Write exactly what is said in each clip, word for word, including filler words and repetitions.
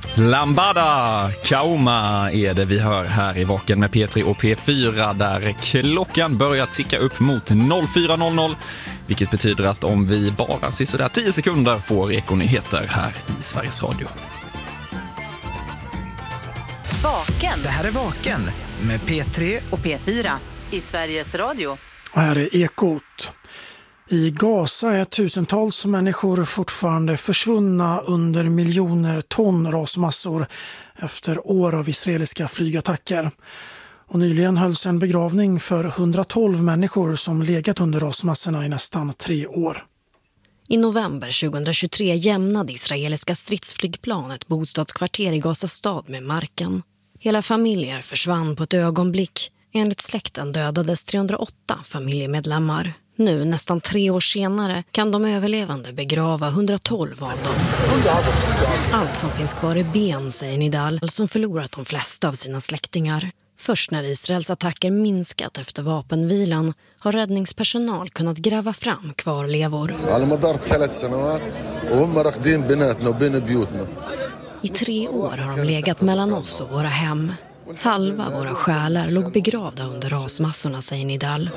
Lambada Kauma är det vi hör här i Vaken med P tre och P fyra, där klockan börjar ticka upp mot fyra noll noll, vilket betyder att om vi bara ser sådär tio sekunder får ekonyheter här i Sveriges Radio. Vaken. Det här är Vaken med P tre och P fyra i Sveriges Radio. Och här är Ekot. I Gaza är tusentals människor fortfarande försvunna under miljoner ton rasmassor efter år av israeliska flygattacker. Och nyligen hölls en begravning för hundratolv människor som legat under rasmassorna i nästan tre år. I november tjugohundratjugotre jämnade israeliska stridsflygplan ett bostadskvarter i Gaza stad med marken. Hela familjer försvann på ett ögonblick. Enligt släkten dödades trehundraåtta familjemedlemmar. Nu, nästan tre år senare, kan de överlevande begrava hundratolv av dem. Allt som finns kvar är ben, säger Nidal, som förlorat de flesta av sina släktingar. Först när Israels attacker minskat efter vapenvilan har räddningspersonal kunnat gräva fram kvarlevor. I tre år har de legat mellan oss och våra hem. Halva våra själar låg begravda under rasmassorna, säger Nidal.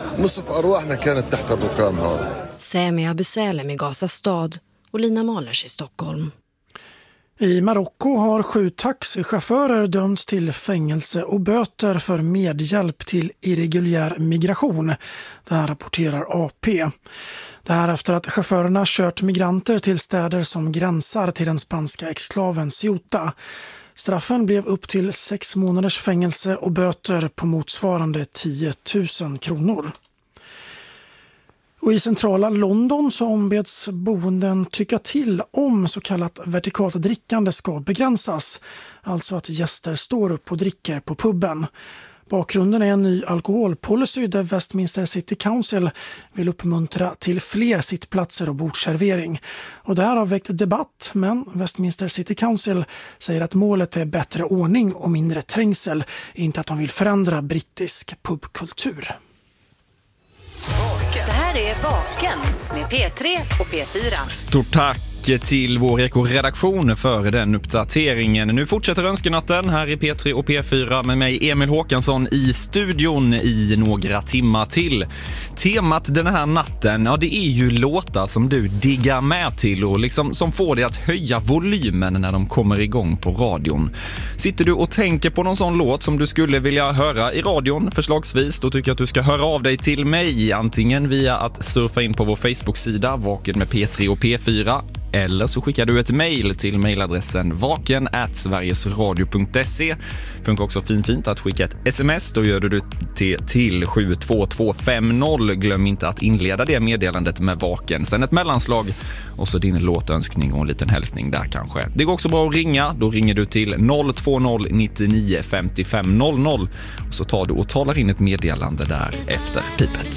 Sami Abu Salem i Gaza stad och Lina Malers i Stockholm. I Marocko har sju taxichaufförer dömts till fängelse och böter för medhjälp till irreguljär migration. Det här rapporterar A P. Det här efter att chaufförerna kört migranter till städer som gränsar till den spanska exklaven Ceuta. Straffen blev upp till sex månaders fängelse och böter på motsvarande tio tusen kronor. Och i centrala London så ombeds boenden tycka till om så kallat vertikalt drickande ska begränsas. Alltså att gäster står upp och dricker på puben. Bakgrunden är en ny alkoholpolicy där Westminster City Council vill uppmuntra till fler sittplatser och bordservering. Och det här har väckt debatt, men Westminster City Council säger att målet är bättre ordning och mindre trängsel, inte att de vill förändra brittisk pubkultur. Det här är Vaken med P tre och P fyra. Stort tack till vår ekoredaktion för den uppdateringen. Nu fortsätter önskenatten här i P tre och P fyra med mig Emil Håkansson i studion i några timmar till. Temat den här natten, ja, det är ju låtar som du diggar med till och liksom som får dig att höja volymen när de kommer igång på radion. Sitter du och tänker på någon sån låt som du skulle vilja höra i radion förslagsvis, då tycker jag att du ska höra av dig till mig, antingen via att surfa in på vår Facebook-sida Vaken med P tre och P fyra, eller så skickar du ett mejl till mejladressen vaken at sverigesradio punkt se. Funkar också fint fint att skicka ett sms, då gör du det till sju två två fem noll. Glöm inte att inleda det meddelandet med Vaken. Sen ett mellanslag och så din låtönskning och en liten hälsning där kanske. Det går också bra att ringa, då ringer du till noll två noll nio nio fem fem noll noll och så tar du och talar in ett meddelande där efter pipet.